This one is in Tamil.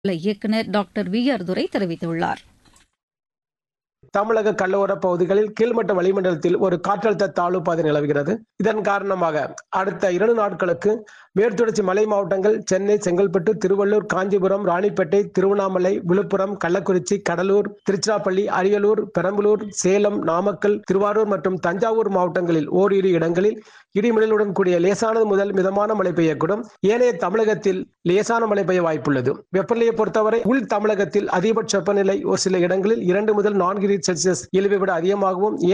இயக்குநர் டாக்டர் வி.ஆர். துரை தெரிவித்துள்ளார். தமிழக கடலோர பகுதிகளில் கீழ்மட்ட வளிமண்டலத்தில் ஒரு காற்றழுத்த தாழ்வு பாதை நிலவுகிறது. இதன் காரணமாக அடுத்த 2 நாட்களுக்கு மேற்குத்தொடர்ச்சி மலை மாவட்டங்கள் சென்னை, செங்கல்பட்டு, திருவள்ளூர், காஞ்சிபுரம், ராணிப்பேட்டை, திருவண்ணாமலை, விழுப்புரம், கள்ளக்குறிச்சி, கடலூர், திருச்சிராப்பள்ளி, அரியலூர், பெரம்பலூர், சேலம், நாமக்கல், திருவாரூர் மற்றும் தஞ்சாவூர் மாவட்டங்களில் ஓரிரு இடங்களில் இடிமின்னலுடன் கூடிய லேசானது முதல் மிதமான மழை பெய்யக்கூடும். ஏனைய தமிழகத்தில் லேசான மழை பெய்ய வாய்ப்புள்ளது. வெப்பநிலையை பொறுத்தவரை உள் தமிழகத்தில் அதிகபட்ச வெப்பநிலை ஒரு சில இடங்களில் 2 முதல் 4 டிகிரி செல்சியஸ் இயல்பை விட அதிகமாகவும்